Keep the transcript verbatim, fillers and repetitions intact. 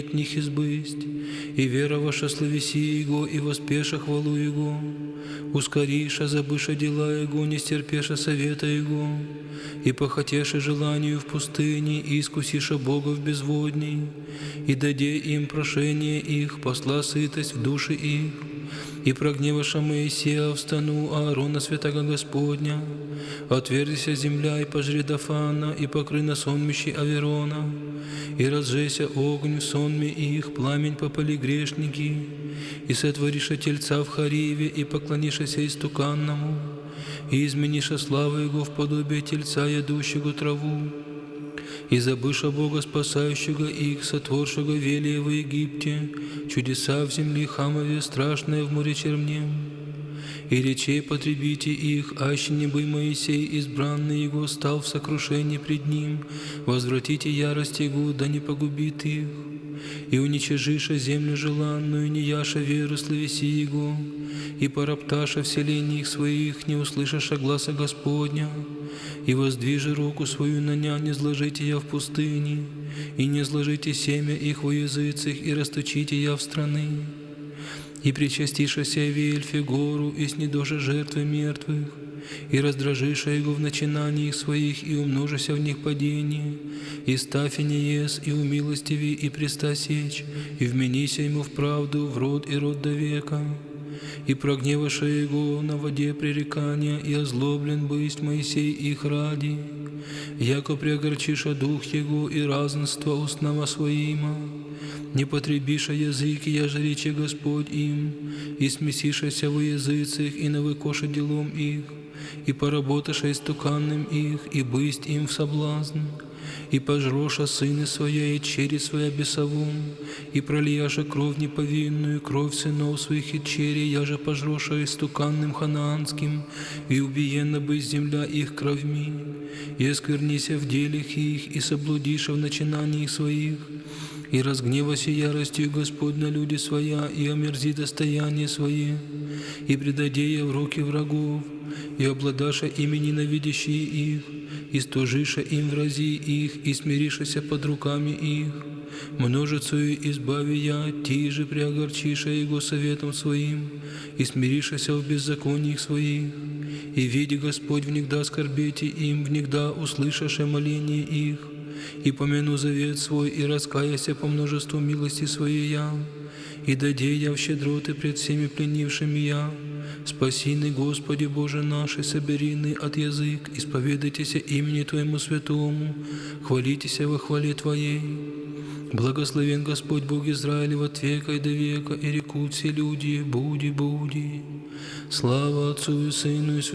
от них избысть, и вера ваша славеси Его, и воспеша хвалу Его, ускориша, забыша дела Его, не стерпеша совета Его, и похотеша желанию в пустыне, и искусиша Бога в безводней, и даде им прошение их, посла сытость в души их, и прогневаша Моисея в стану Аарона святаго Господня, отверзися земля, и пожри Дафана, и покры на сонмищи Аверона, и разжеся огонь в сонме их, пламень попали грешники, и сотвориша тельца в Хариве, и поклонишася истуканному, и измениша славу Его в подобие тельца, ядущего траву, и забыша Бога, спасающего их, сотворшего велия в Египте, чудеса в земле Хамове, страшное в море Чернем. И речей потребите их, аще не бы Моисей, избранный Его, стал в сокрушении пред Ним, возвратите ярость Его, да не погубит их. И уничижиша землю желанную, не яша веру славеси Его, и поропташа вселений их своих, не услышаша гласа Господня, и воздвижи руку свою на ня, не зложите я в пустыне, и не зложите семя их во языцах, и расточите я в страны. И причастишася в Вельфе гору, и снедожа жертвы мертвых, и раздражиша Его в начинаниях своих, и умножися в них падение, и ставь и не ес, и умилостиви, и преста сечь, и вменися Ему в правду, в род и род до века. И прогневаша Его на воде пререкания, и озлоблен бысть Моисей их ради, яко преогорчиша дух Его и разнство устного своима, не потребиша языки, я же речи Господь им, и смесишася во языцах, и навыкоша делом их, и поработаша истуканным их, и бысть им в соблазн, и пожроша сыны своя, и чери своя бесовом, и пролияша кровь неповинную, кровь сынов своих и чери, я же пожроша истуканным ханаанским, и убиена бы земля их кровьми, и осквернися в делях их, и соблудиша в начинаниях своих, и разгневася яростью Господь на люди своя, и омерзи достояние свое, и предаде я в руки врагов, и обладаша ими ненавидящие их, и стужиша им врази их, и смиришася под руками их, множицею избави я, ти же преогорчиша Его советом своим, и смиришася в беззакониях своих, и види Господь внегда скорбете им, внегда услышаше моление их, и помяну завет свой, и раскаяся по множеству милости своей я, и даде я в щедроты пред всеми пленившими я. Спасины, Господи Боже наш, и соберины от язык, исповедайтеся имени Твоему святому, хвалитеся во хвале Твоей. Благословен Господь Бог Израилев от века и до века, и рекут все люди: буди, буди. Слава Отцу и Сыну и Святому.